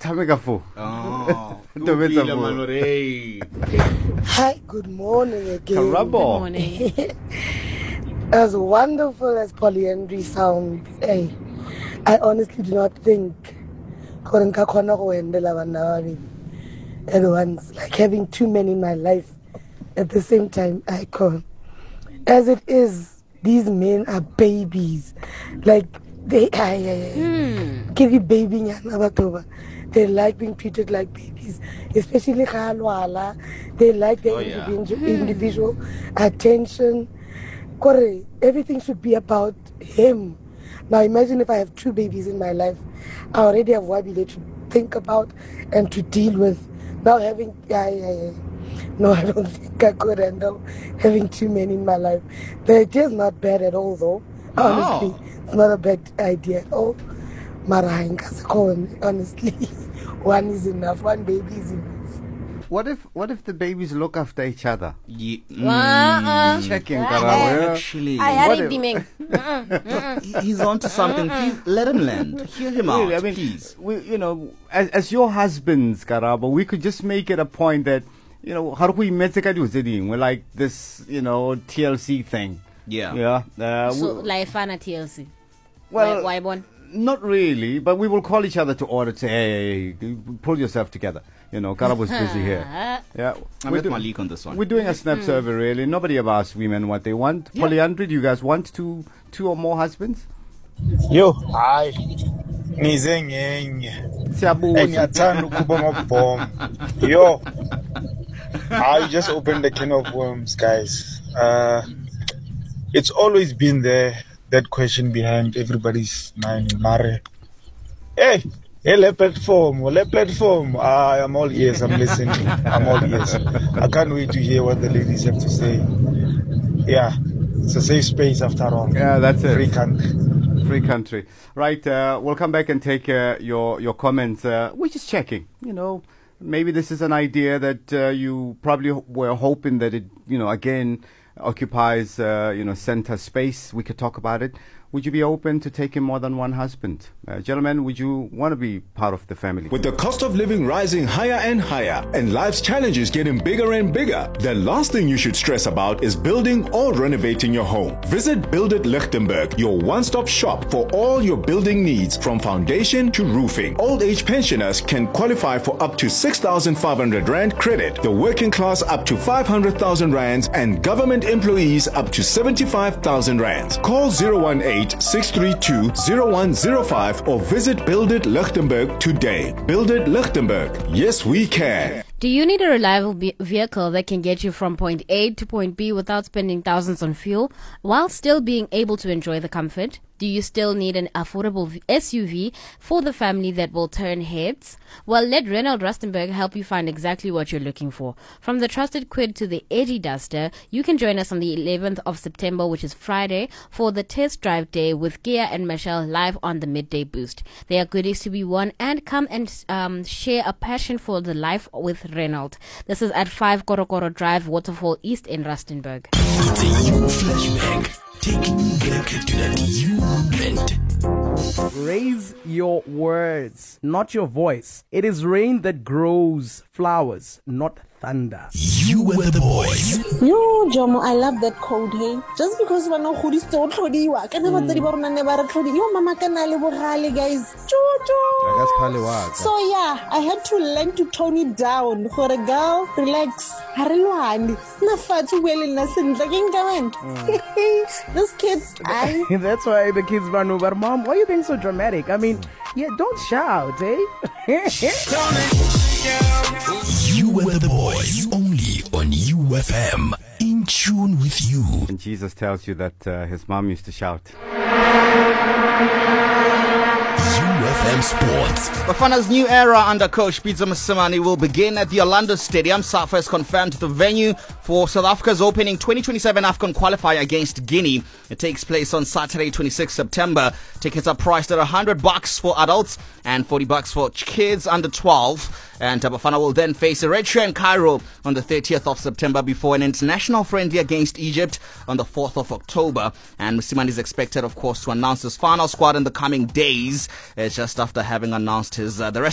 Tamega fu. Oh, Tobetsa fu. Hi, good morning again. Karabo. Good morning. As wonderful as polyandry sounds, I honestly do not think at once, like having two men in my life at the same time. I can't. As it is, these men are babies. Like they baby. They like being treated like babies, especially Khalwala. They like their individual attention. Kore, everything should be about him. Now imagine if I have two babies in my life. I already have Wabile to think about and to deal with. Now having, no, I don't think I could handle having two men in my life. The idea is not bad at all, though. Honestly, it's not a bad idea at all. Honestly, one is enough. One baby is enough. What if the babies look after each other? Checking, Actually, He's onto something. Please let him land. Hear him out, I mean, please. As your husbands, Karabo, we could just make it a point that, how do we we're like this, TLC thing. Yeah. So, like Fana TLC. Well, why one? Not really, but we will call each other to order to, hey, pull yourself together. Karabo's busy here. Yeah, I'm with Malik on this one. We're doing a snap survey, really. Nobody have asked women what they want. Yeah. Polyandry, do you guys want two or more husbands? Yo, hi. Yo, I just opened the can of worms, guys. It's always been there, that question behind everybody's mind. Mare. Hey, platform. I'm all ears. I'm listening. I'm all ears. I can't wait to hear what the ladies have to say. Yeah, it's a safe space after all. Yeah, that's it. Free country. Right, we'll come back and take your comments. We're just checking, maybe this is an idea that you probably were hoping that it, again, occupies, center space. We could talk about it. Would you be open to taking more than one husband? Gentlemen, would you want to be part of the family? With the cost of living rising higher and higher and life's challenges getting bigger and bigger, the last thing you should stress about is building or renovating your home. Visit Build It Lichtenberg, your one-stop shop for all your building needs from foundation to roofing. Old age pensioners can qualify for up to 6,500 Rand credit, the working class up to 500,000 Rands, and government employees up to 75,000 Rands. Call 018-632-0105 or visit Build It Lichtenberg today. Build It Lichtenberg. Yes, we can. Do you need a reliable vehicle that can get you from point A to point B without spending thousands on fuel while still being able to enjoy the comfort? Do you still need an affordable SUV for the family that will turn heads? Well, let Renault Rustenburg help you find exactly what you're looking for. From the trusted Quid to the edgy Duster, you can join us on the 11th of September, which is Friday, for the test drive day with Gia and Michelle live on the Midday Boost. There are goodies to be won, and come and share a passion for the life with Renault. This is at 5 Korokoro Drive, Waterfall East in Rustenburg. It's a you flashback. Taking you back to that you moment. Raise your words, not your voice. It is rain that grows flowers, not thunder. You were the boys. Yo, Jomo, I love that code, hey. Just because we know who is so clody, I can never tell you never clody. Yo, mama can I live guys. So yeah, I had to learn to tone it down. For a girl, relax. Harilwani. Na fatu well in a sin. This kids, That's why the kids run over. Mom, why are you being so dramatic? I mean, yeah, don't shout, eh? You were the boys, only on UFM, in tune with you. And Jesus tells you that his mom used to shout. UFM Sports. Bafana's new era under coach Pitso Mosimane will begin at the Orlando Stadium. SAFA has confirmed the venue for South Africa's opening 2027 AFCON qualifier against Guinea. It takes place on Saturday, 26 September. Tickets are priced at $100 for adults and $40 for kids under 12. And Bafana will then face Eritrea and Cairo on the 30th of September before an international friendly against Egypt on the 4th of October. And Mosimane is expected, of course, to announce his final squad in the coming days, just after having announced his the rest